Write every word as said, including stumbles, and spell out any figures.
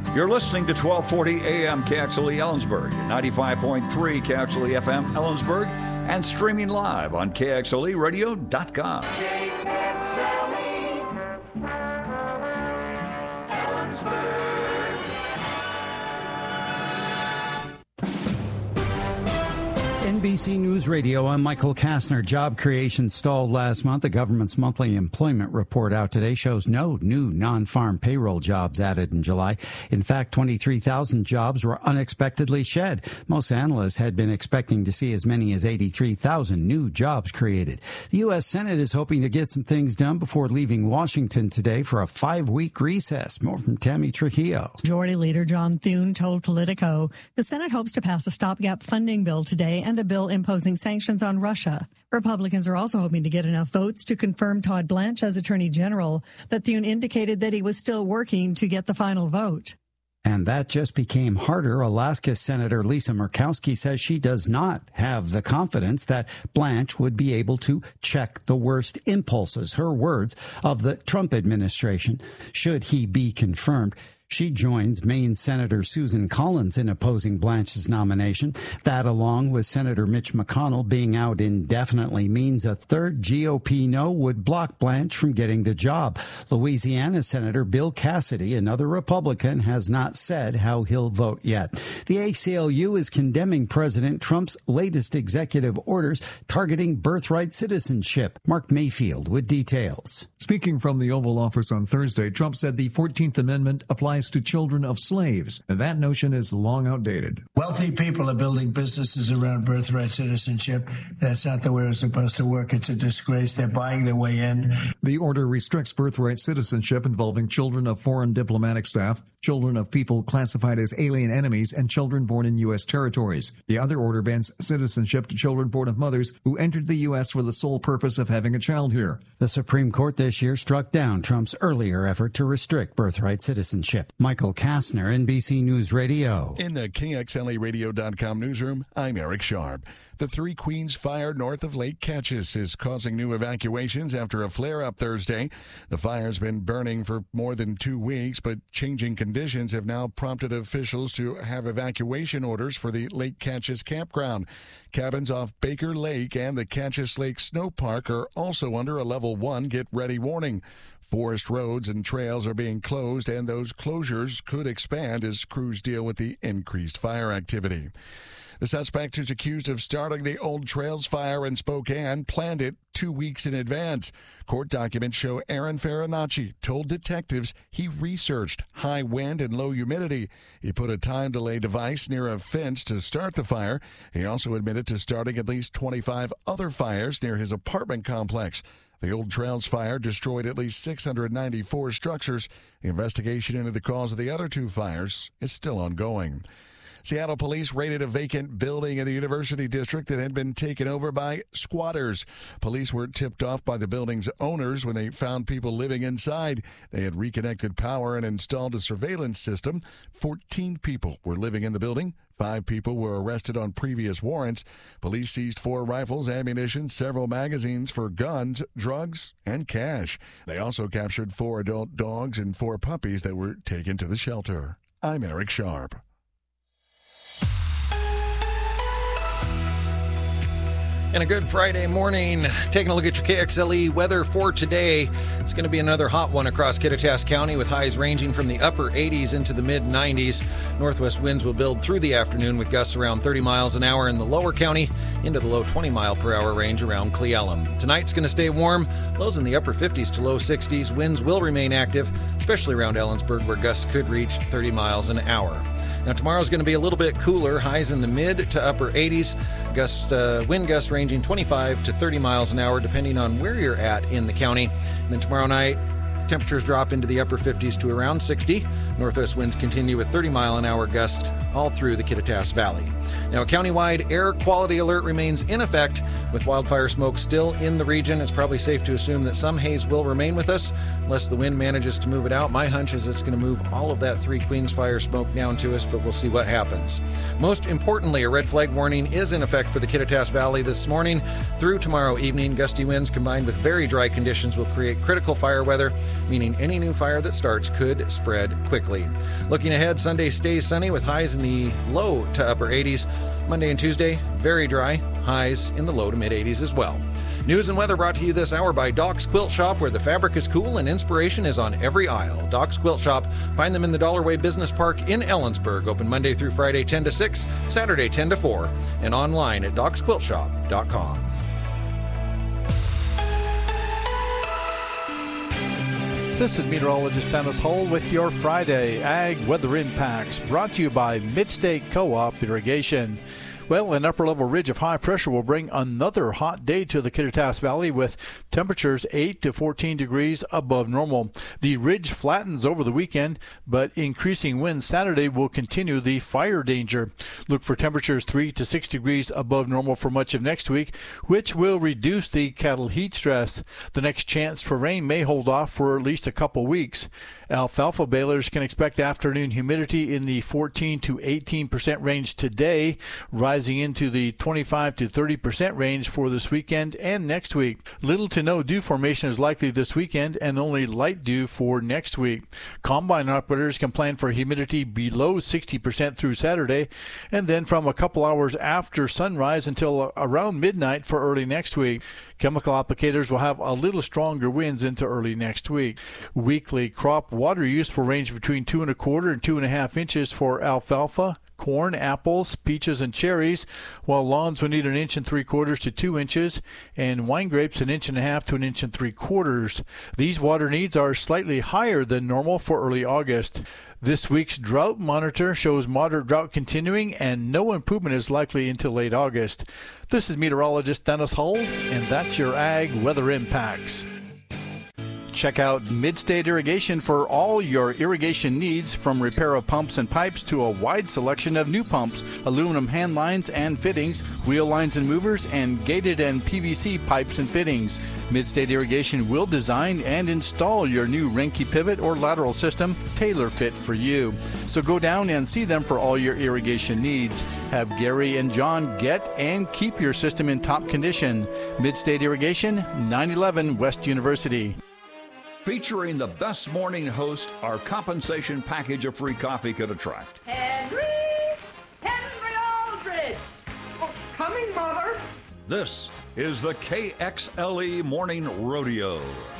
You're listening to twelve forty A M K X L E Ellensburg, ninety-five point three K X L E F M Ellensburg, and streaming live on K X L E radio dot com. K X L E Ellensburg. N B C News Radio, I'm Michael Kastner. Job creation stalled last month. The government's monthly employment report out today shows no new non-farm payroll jobs added in July. In fact, twenty-three thousand jobs were unexpectedly shed. Most analysts had been expecting to see as many as eighty-three thousand new jobs created. The U S Senate is hoping to get some things done before leaving Washington today for a five-week recess. More from Tammy Trujillo. Majority Leader John Thune told Politico the Senate hopes to pass a stopgap funding bill today and a bill imposing sanctions on Russia. Republicans are also hoping to get enough votes to confirm Todd Blanche as Attorney General, but Thune indicated that he was still working to get the final vote. And that just became harder. Alaska Senator Lisa Murkowski says she does not have the confidence that Blanche would be able to check the worst impulses, her words, of the Trump administration, should he be confirmed. She joins Maine Senator Susan Collins in opposing Blanche's nomination. That, along with Senator Mitch McConnell being out indefinitely, means a third G O P no would block Blanche from getting the job. Louisiana Senator Bill Cassidy, another Republican, has not said how he'll vote yet. The A C L U is condemning President Trump's latest executive orders targeting birthright citizenship. Mark Mayfield with details. Speaking from the Oval Office on Thursday, Trump said the fourteenth Amendment applies to children of slaves, and that notion is long outdated. Wealthy people are building businesses around birthright citizenship. That's not the way it's supposed to work. It's a disgrace. They're buying their way in. The order restricts birthright citizenship involving children of foreign diplomatic staff, children of people classified as alien enemies, and children born in U S territories. The other order bans citizenship to children born of mothers who entered the U S for the sole purpose of having a child here. The Supreme Court this year struck down Trump's earlier effort to restrict birthright citizenship. Michael Kastner, N B C News Radio. In the K X L E radio dot com newsroom, I'm Eric Sharp. The Three Queens fire north of Lake Catchis is causing new evacuations after a flare-up Thursday. The fire's been burning for more than two weeks, but changing conditions have now prompted officials to have evacuation orders for the Lake Catchis campground. Cabins off Baker Lake and the Catchis Lake Snow Park are also under a level one get-ready warning. Forest roads and trails are being closed, and those closures could expand as crews deal with the increased fire activity. The suspect who's accused of starting the Old Trails fire in Spokane planned it two weeks in advance. Court documents show Aaron Farinacci told detectives he researched high wind and low humidity. He put a time delay device near a fence to start the fire. He also admitted to starting at least twenty-five other fires near his apartment complex. The Old Trails fire destroyed at least six hundred ninety-four structures. The investigation into the cause of the other two fires is still ongoing. Seattle police raided a vacant building in the University District that had been taken over by squatters. Police were tipped off by the building's owners when they found people living inside. They had reconnected power and installed a surveillance system. Fourteen people were living in the building. Five people were arrested on previous warrants. Police seized four rifles, ammunition, several magazines for guns, drugs, and cash. They also captured four adult dogs and four puppies that were taken to the shelter. I'm Eric Sharp. And a good Friday morning. Taking a look at your K X L E weather for today. It's going to be another hot one across Kittitas County with highs ranging from the upper eighties into the mid nineties. Northwest winds will build through the afternoon with gusts around thirty miles an hour in the lower county into the low twenty mile per hour range around Cle Elum. Tonight's going to stay warm. Lows in the upper fifties to low sixties. Winds will remain active, especially around Ellensburg where gusts could reach thirty miles an hour. Now, tomorrow's going to be a little bit cooler, highs in the mid to upper eighties, gust, uh, wind gusts ranging twenty-five to thirty miles an hour, depending on where you're at in the county. And then tomorrow night, temperatures drop into the upper fifties to around sixty. Northwest winds continue with thirty mile an hour gusts all through the Kittitas Valley. Now, a countywide air quality alert remains in effect with wildfire smoke still in the region. It's probably safe to assume that some haze will remain with us unless the wind manages to move it out. My hunch is it's going to move all of that Three Queens fire smoke down to us, but we'll see what happens. Most importantly, a red flag warning is in effect for the Kittitas Valley this morning through tomorrow evening. Gusty winds combined with very dry conditions will create critical fire weather meaning any new fire that starts could spread quickly. Looking ahead, Sunday stays sunny with highs in the low to upper eighties. Monday and Tuesday, very dry, highs in the low to mid eighties as well. News and weather brought to you this hour by Doc's Quilt Shop, where the fabric is cool and inspiration is on every aisle. Doc's Quilt Shop, find them in the Dollarway Business Park in Ellensburg, open Monday through Friday ten to six, Saturday ten to four, and online at docs quilt shop dot com. This is meteorologist Dennis Hull with your Friday Ag Weather Impacts, brought to you by Midstate Co-op Irrigation. Well, an upper-level ridge of high pressure will bring another hot day to the Kittitas Valley with temperatures eight to fourteen degrees above normal. The ridge flattens over the weekend, but increasing winds Saturday will continue the fire danger. Look for temperatures three to six degrees above normal for much of next week, which will reduce the cattle heat stress. The next chance for rain may hold off for at least a couple weeks. Alfalfa balers can expect afternoon humidity in the fourteen to eighteen percent range today, rising into the twenty-five to thirty percent range for this weekend and next week. Little to no dew formation is likely this weekend and only light dew for next week. Combine operators can plan for humidity below sixty percent through Saturday, and then from a couple hours after sunrise until around midnight for early next week. Chemical applicators will have a little stronger winds into early next week. Weekly crop water use will range between two and a quarter and two and a half inches for alfalfa, corn, apples, peaches, and cherries, while lawns will need an inch and three quarters to two inches, and wine grapes an inch and a half to an inch and three quarters. These water needs are slightly higher than normal for early August. This week's drought monitor shows moderate drought continuing and no improvement is likely until late August. This is meteorologist Dennis Hull, and that's your Ag Weather Impacts. Check out Midstate Irrigation for all your irrigation needs, from repair of pumps and pipes to a wide selection of new pumps, aluminum hand lines and fittings, wheel lines and movers, and gated and P V C pipes and fittings. Midstate Irrigation will design and install your new Renke pivot or lateral system tailor-fit for you. So go down and see them for all your irrigation needs. Have Gary and John get and keep your system in top condition. Midstate Irrigation, nine eleven West University. Featuring the best morning host, our compensation package of free coffee could attract. Henry! Henry Aldridge! Oh, coming, Mother! This is the K X L E Morning Rodeo.